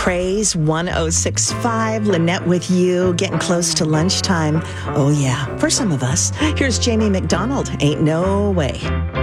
Praise 1065. Lynette with you, getting close to lunchtime. Oh, yeah, for some of us. Here's Jamie McDonald. Ain't no way.